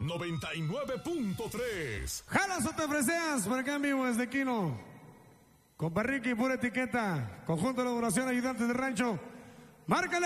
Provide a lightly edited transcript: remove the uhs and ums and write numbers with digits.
99.3. Jalas o te freseas por acá en vivo desde Quino. Compa Ricky, pura etiqueta. Conjunto de elaboración, ayudantes de rancho. Márcale.